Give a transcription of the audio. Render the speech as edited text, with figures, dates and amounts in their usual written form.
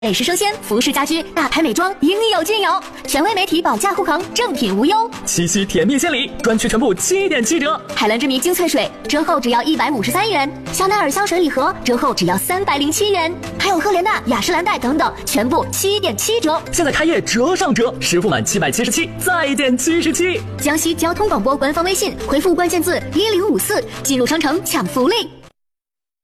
美食生鲜、服饰家居、大牌美妆，应有尽有。权威媒体保驾护航，正品无忧。 七夕甜蜜献礼，专区全部7.7折。 海蓝之谜精粹水折后只要153元，香奈儿香水礼盒折后只要307元，还有赫莲娜、雅诗兰黛等等，全部7.7折。 现在开业折上折，实付满777再减77。 江西交通广播官方微信回复关键字1054，进入商城抢福利。